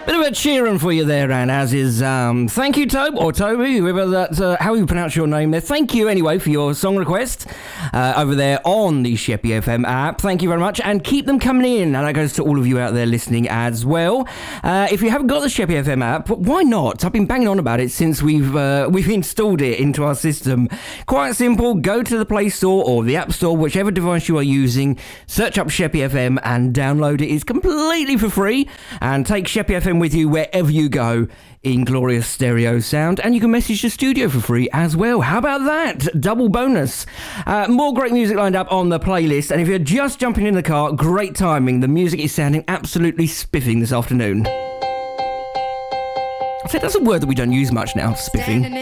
Bit of a cheering for you there, and as is, thank you, Toby, or Toby, whoever that, how you pronounce your name there. Thank you anyway for your song request over there on the Sheppy FM app. Thank you very much, and keep them coming in. And that goes to all of you out there listening as well. If you haven't got the Sheppy FM app, why not? I've been banging on about it since we've installed it into our system. Quite simple. Go to the Play Store or the App Store, whichever device you are using. Search up Sheppy FM and download it. It's completely for free, and take Sheppy FM with you wherever you go in glorious stereo sound, and you can message the studio for free as well. How about that? Double bonus. More great music lined up on the playlist, and if you're just jumping in the car, great timing. The music is sounding absolutely spiffing this afternoon. I think that's a word that we don't use much now, spiffing.